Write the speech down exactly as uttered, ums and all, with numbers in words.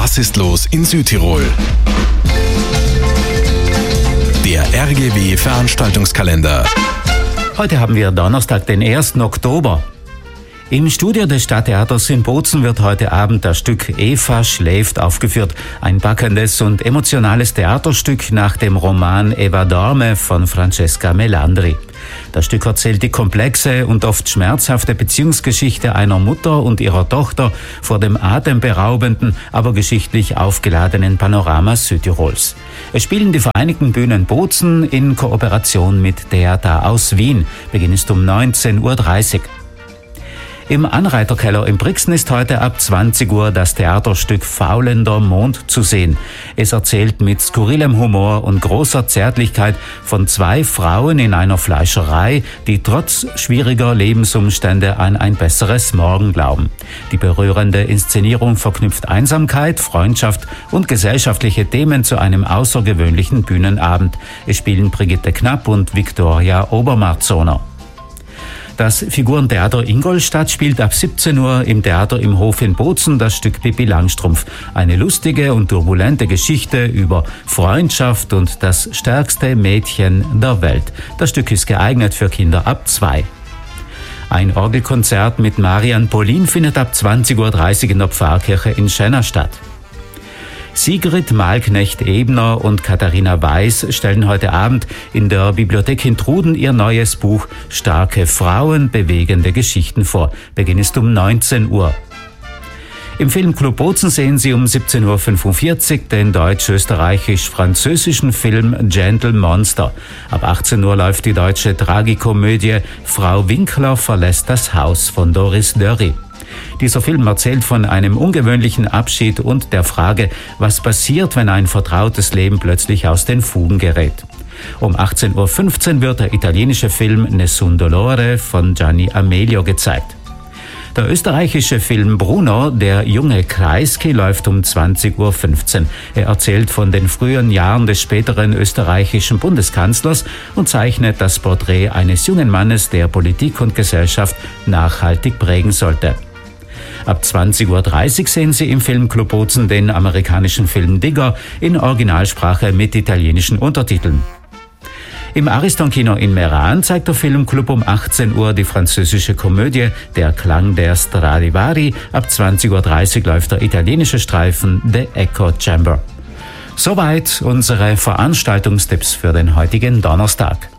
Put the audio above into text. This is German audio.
Was ist los in Südtirol? Der R G W Veranstaltungskalender. Heute haben wir Donnerstag, den ersten Oktober. Im Studio des Stadttheaters in Bozen wird heute Abend das Stück Eva schläft aufgeführt. Ein packendes und emotionales Theaterstück nach dem Roman Eva Dorme von Francesca Melandri. Das Stück erzählt die komplexe und oft schmerzhafte Beziehungsgeschichte einer Mutter und ihrer Tochter vor dem atemberaubenden, aber geschichtlich aufgeladenen Panorama Südtirols. Es spielen die Vereinigten Bühnen Bozen in Kooperation mit Theater aus Wien. Beginn ist um neunzehn Uhr dreißig. Im Anreiterkeller in Brixen ist heute ab zwanzig Uhr das Theaterstück Faulender Mond zu sehen. Es erzählt mit skurrilem Humor und großer Zärtlichkeit von zwei Frauen in einer Fleischerei, die trotz schwieriger Lebensumstände an ein besseres Morgen glauben. Die berührende Inszenierung verknüpft Einsamkeit, Freundschaft und gesellschaftliche Themen zu einem außergewöhnlichen Bühnenabend. Es spielen Brigitte Knapp und Viktoria Obermarzoner. Das Figurentheater Ingolstadt spielt ab siebzehn Uhr im Theater im Hof in Bozen das Stück Pippi Langstrumpf. Eine lustige und turbulente Geschichte über Freundschaft und das stärkste Mädchen der Welt. Das Stück ist geeignet für Kinder ab zwei. Ein Orgelkonzert mit Marian Pollin findet ab zwanzig Uhr dreißig in der Pfarrkirche in Schenna statt. Sigrid Malknecht-Ebner und Katharina Weiß stellen heute Abend in der Bibliothek in Truden ihr neues Buch Starke Frauen, bewegende Geschichten vor. Beginn ist um neunzehn Uhr. Im Filmclub Bozen sehen Sie um siebzehn Uhr fünfundvierzig den deutsch-österreichisch-französischen Film Gentle Monster. Ab achtzehn Uhr läuft die deutsche Tragikomödie Frau Winkler verlässt das Haus von Doris Dörri. Dieser Film erzählt von einem ungewöhnlichen Abschied und der Frage, was passiert, wenn ein vertrautes Leben plötzlich aus den Fugen gerät. Um achtzehn Uhr fünfzehn wird der italienische Film Nessun Dolore von Gianni Amelio gezeigt. Der österreichische Film Bruno, der junge Kreisky, läuft um zwanzig Uhr fünfzehn. Er erzählt von den frühen Jahren des späteren österreichischen Bundeskanzlers und zeichnet das Porträt eines jungen Mannes, der Politik und Gesellschaft nachhaltig prägen sollte. Ab zwanzig Uhr dreißig sehen Sie im Filmclub Bozen den amerikanischen Film Digger in Originalsprache mit italienischen Untertiteln. Im Ariston-Kino in Meran zeigt der Filmclub um achtzehn Uhr die französische Komödie Der Klang der Stradivari. Ab zwanzig Uhr dreißig läuft der italienische Streifen The Echo Chamber. Soweit unsere Veranstaltungstipps für den heutigen Donnerstag.